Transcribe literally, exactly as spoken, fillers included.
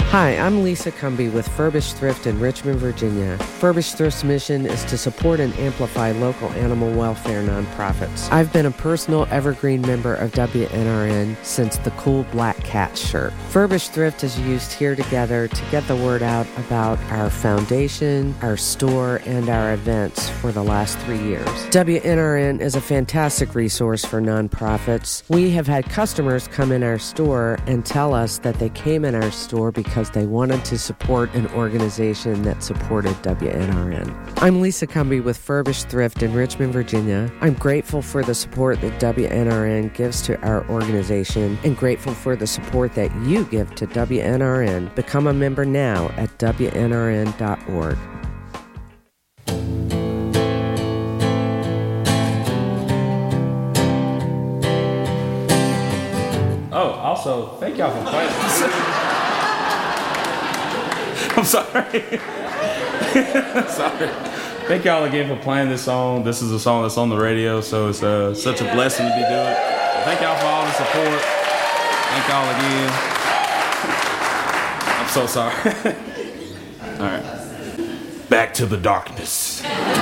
Hi, I'm Lisa Cumby with Furbished Thrift in Richmond, Virginia. Furbished Thrift's mission is to support and amplify local animal welfare nonprofits. I've been a personal evergreen member of W N R N since the Cool Black Cat shirt. Furbished Thrift is used here together to get the word out about our foundation, our store, and our events for the last three years. W N R N is a fantastic resource for nonprofits. We have had customers come in our store and tell us that they came in our store because they wanted to support an organization that supported W N R N. I'm Lisa Cumby with Furbished Thrift in Richmond, Virginia. I'm grateful for the support that W N R N gives to our organization and grateful for the support that you give to W N R N. Become a member now at W N R N dot org. Oh, also, thank y'all for playing. I'm sorry. Sorry. Thank y'all again for playing this song. This is a song that's on the radio, so it's uh, such a blessing to be doing it. Thank y'all for all the support. Thank y'all again. I'm so sorry. All right. Back to the darkness.